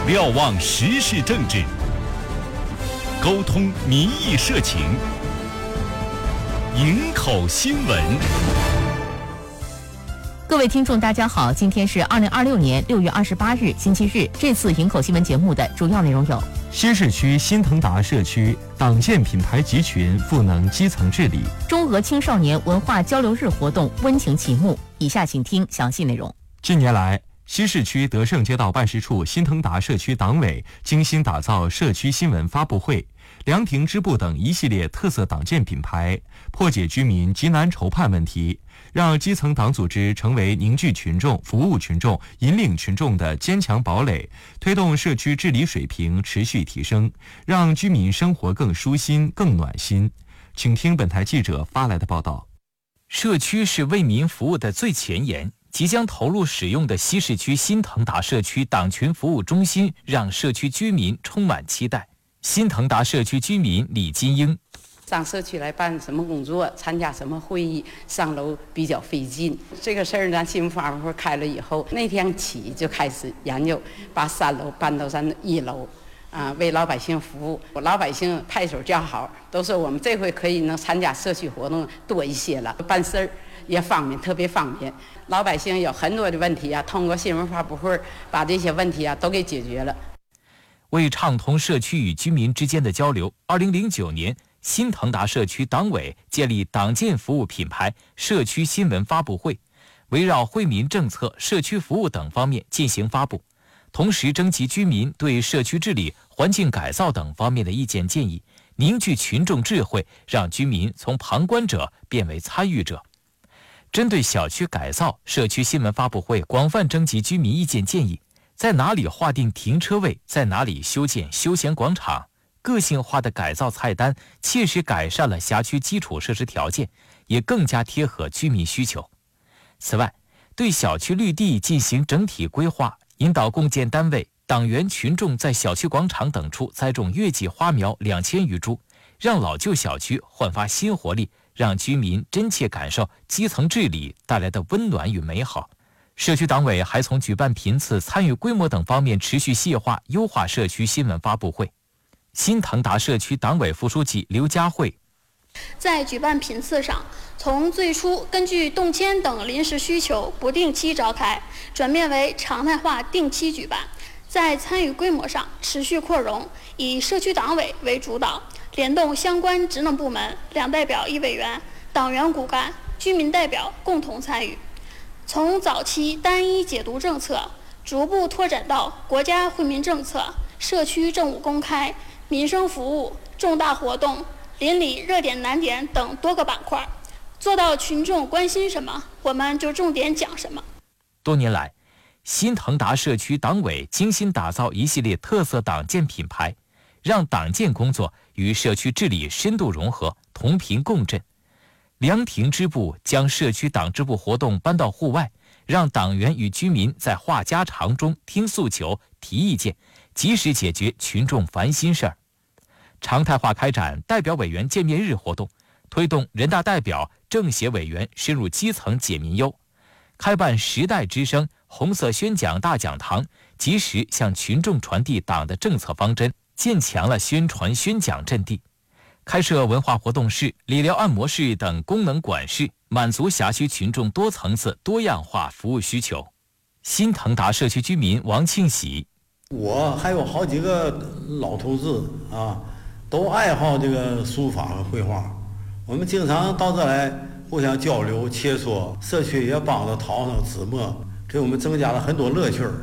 瞭望时事政治，沟通民意社情，营口新闻。 各位听众大家好，今天是2026年6月28日星期日。这次营口新闻节目的主要内容有： 新市区新腾达社区党建品牌集群赋能基层治理； 中俄青少年文化交流日活动温情启幕。以下请听详细内容。 近年来，新市区德胜街道办事处新腾达社区党委精心打造社区新闻发布会、凉亭支部等一系列特色党建品牌，破解居民急难愁盼问题，让基层党组织成为凝聚群众、服务群众、引领群众的坚强堡垒，推动社区治理水平持续提升，让居民生活更舒心、更暖心。请听本台记者发来的报道。 社区是为民服务的最前沿，即将投入使用的西市区新腾达社区党群服务中心让社区居民充满期待。新腾达社区居民李金英： 上社区来办什么工作，参加什么会议，上楼比较费劲。这个事儿呢，新闻发布会开了以后，那天起就开始研究，把3楼搬到咱1楼，为老百姓服务。老百姓拍手叫好，都说我们这回可以能参加社区活动多一些了，办事儿也方便，特别方便。老百姓有很多的问题通过新闻发布会把这些问题都给解决了。 为畅通社区与居民之间的交流，2009年，新腾达社区党委建立党建服务品牌社区新闻发布会，围绕惠民政策、社区服务等方面进行发布，同时征集居民对社区治理、环境改造等方面的意见建议，凝聚群众智慧，让居民从旁观者变为参与者。针对小区改造，社区新闻发布会广泛征集居民意见建议，在哪里划定停车位，在哪里修建休闲广场，个性化的改造菜单切实改善了辖区基础设施条件，也更加贴合居民需求。此外，对小区绿地进行整体规划，引导共建单位、党员群众在小区广场等处栽种月季花苗2000余株，让老旧小区焕发新活力，让居民真切感受基层治理带来的温暖与美好。社区党委还从举办频次、参与规模等方面持续细化优化社区新闻发布会。新腾达社区党委副书记刘佳慧： 在举办频次上，从最初根据动迁等临时需求不定期召开，转变为常态化定期举办。在参与规模上持续扩容，以社区党委为主导，联动相关职能部门2代表1委员、党员骨干、居民代表共同参与。从早期单一解读政策，逐步拓展到国家惠民政策、社区政务公开、民生服务、重大活动、邻里热点难点等多个板块，做到群众关心什么，我们就重点讲什么。 多年来，新腾达社区党委精心打造一系列特色党建品牌，让党建工作与社区治理深度融合，同频共振。凉亭支部将社区党支部活动搬到户外，让党员与居民在话家常中听诉求、提意见，及时解决群众烦心事儿。常态化开展代表委员见面日活动，推动人大代表、政协委员深入基层解民忧，开办时代之声红色宣讲大讲堂，及时向群众传递党的政策方针，建强了宣传宣讲阵地。开设文化活动室、理疗按摩室等功能馆室，满足辖区群众多层次多样化服务需求。新腾达社区居民王庆喜： 我还有好几个老同志都爱好这个书法和绘画，我们经常到这来互相交流切磋，社区也帮着淘上纸墨，给我们增加了很多乐趣。